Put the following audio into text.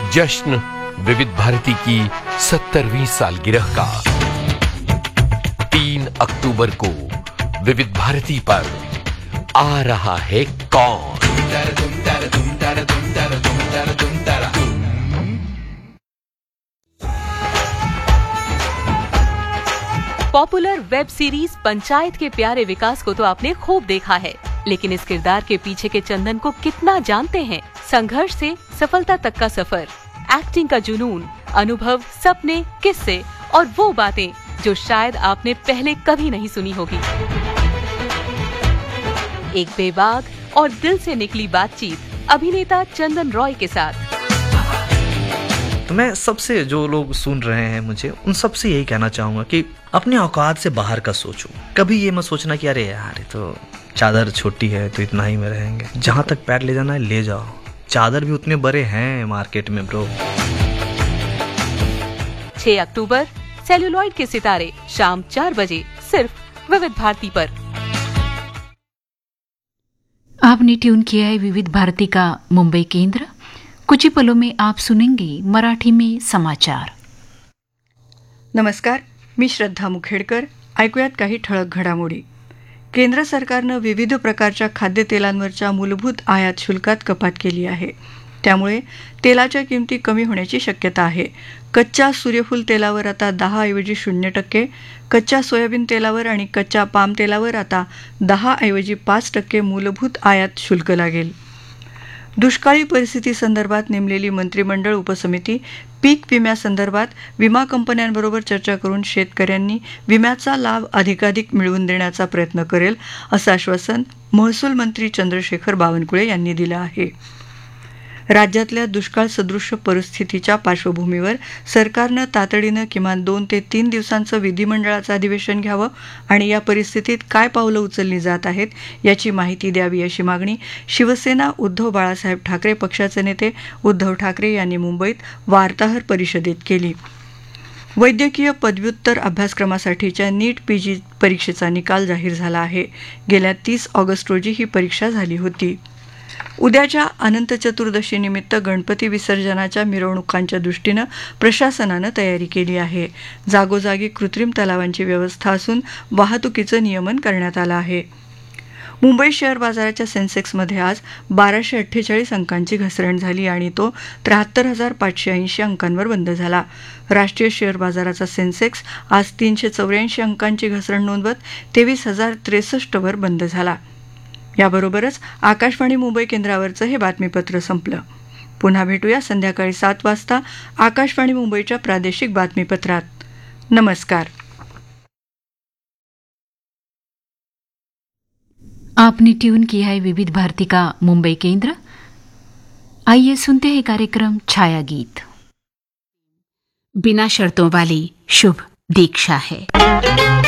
जश्न विविध भारती की 70वीं सालगिरह का 3 अक्टूबर को विविध भारती पर आ रहा है कौन। पॉपुलर वेब सीरीज पंचायत के प्यारे विकास को तो आपने खूब देखा है, लेकिन इस किरदार के पीछे के चंदन को कितना जानते हैं? संघर्ष से सफलता तक का सफर, एक्टिंग का जुनून, अनुभव, सपने, किस्से और वो बातें जो शायद आपने पहले कभी नहीं सुनी होगी। एक बेबाक और दिल से निकली बातचीत अभिनेता चंदन रॉय के साथ। तो मैं सबसे, जो लोग सुन रहे हैं मुझे, उन सबसे यही कहना चाहूँगा कि अपने औकात से बाहर का सोचो। कभी ये मत सोचना कि अरे यार ये तो चादर छोटी है तो इतना ही में रहेंगे। जहाँ तक पैर ले जाना है ले जाओ, चादर भी उतने बड़े हैं मार्केट में ब्रो। 6 अक्टूबर सेल्यूलॉइड के सितारे शाम 4 बजे सिर्फ विविध भारती पर। आपने ट्यून किया है विविध भारती का मुंबई केंद्र। कुछ ही पलों में आप सुनेंगे मराठी में समाचार। नमस्कार, मी श्रद्धा मुखेडकर. ऐकूयात काही ठळक घडामोडी. केंद्र सरकारनं विविध प्रकारच्या खाद्यतेलांवरच्या मूलभूत आयात शुल्कात कपात केली आहे. त्यामुळे तेलाच्या किमती कमी होण्याची शक्यता आहे. कच्च्या सूर्यफूल तेलावर आता 10 ऐवजी 0%, कच्च्या सोयाबीन तेलावर आणि कच्च्या पाम तेलावर आता 10 ऐवजी 5% मूलभूत आयात शुल्क लागेल. दुष्काळी परिस्थितीसंदर्भात नेमलेली मंत्रिमंडळ उपसमिती पीक विम्यासंदर्भात विमा कंपन्यांबरोबर चर्चा करून शेतकऱ्यांनी विम्याचा लाभ अधिकाधिक मिळवून देण्याचा प्रयत्न करेल, असं आश्वासन महसूल मंत्री चंद्रशेखर बावनकुळे यांनी दिलं आहे. राज्यातल्या दुष्काळ सदृश्य परिस्थितीच्या पार्श्वभूमीवर सरकारनं तातडीनं किमान 2 ते 3 दिवसांचं विधिमंडळाचं अधिवेशन घ्यावं आणि या परिस्थितीत काय पावलं उचलली जात आहेत याची माहिती द्यावी, अशी मागणी शिवसेना उद्धव बाळासाहेब ठाकरे पक्षाचे नेते उद्धव ठाकरे यांनी मुंबईत वार्ताहर परिषदेत केली. वैद्यकीय पदव्युत्तर अभ्यासक्रमासाठीच्या नीट पीजी परीक्षेचा निकाल जाहीर झाला आहे. गेल्या 30 ऑगस्ट रोजी ही परीक्षा झाली होती. उद्याच्या अनंत चतुर्दशीनिमित्त गणपती विसर्जनाच्या मिरवणुकांच्या दृष्टीनं प्रशासनानं तयारी केली आहे. जागोजागी कृत्रिम तलावांची व्यवस्था असून वाहतुकीचं नियमन करण्यात आलं आहे. मुंबई शेअर बाजाराच्या सेन्सेक्समध्ये आज 1248 अंकांची घसरण झाली आणि तो 73,580 अंकांवर बंद झाला. राष्ट्रीय शेअर बाजाराचा सेन्सेक्स आज 384 अंकांची घसरण नोंदवत 23,063 वर बंद झाला. याबरोबरच आकाशवाणी मुंबई केंद्रावरचं हे बातमीपत्र संपलं. पुन्हा भेटूया संध्याकाळी 7 वाजता आकाशवाणी मुंबईच्या प्रादेशिक बातमीपत्रात. नमस्कार. आपने ट्यून किया है विविध भारती का मुंबई केंद्र. आइए सुनते हैं कार्यक्रम छाया गीत. बिना शर्तों वाली शुभ दीक्षा है.